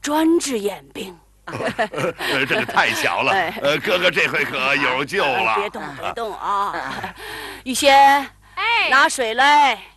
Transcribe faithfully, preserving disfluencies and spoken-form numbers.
专治眼病。 呃，这个太巧了。呃，哥哥这回可有救了。 别动，别动啊！玉仙，哎，拿水来。